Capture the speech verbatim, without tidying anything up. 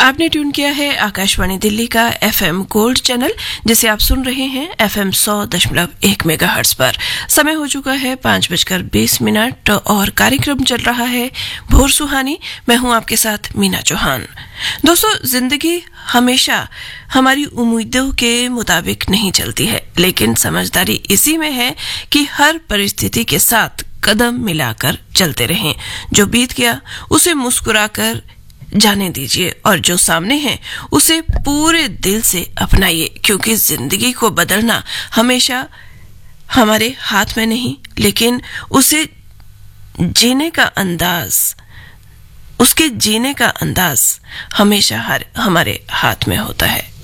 आपने ट्यून किया है आकाशवाणी दिल्ली का एफएम गोल्ड चैनल, जिसे आप सुन रहे हैं एफएम सौ दशमलव एक मेगाहर्ट्ज पर। समय हो चुका है पांच बजकर बीस मिनट और कार्यक्रम चल रहा है भोर सुहानी। मैं हूं आपके साथ मीना चौहान। दोस्तों, जिंदगी हमेशा हमारी उम्मीदों के मुताबिक नहीं चलती है, लेकिन समझदारी इसी में है कि हर परिस्थिति के साथ कदम मिलाकर चलते रहें। जो बीत गया उसे मुस्कुराकर जाने दीजिए और जो सामने है उसे पूरे दिल से अपनाइए, क्योंकि जिंदगी को बदलना हमेशा हमारे हाथ में नहीं, लेकिन उसे जीने का अंदाज उसके जीने का अंदाज हमेशा हर हमारे हाथ में होता है।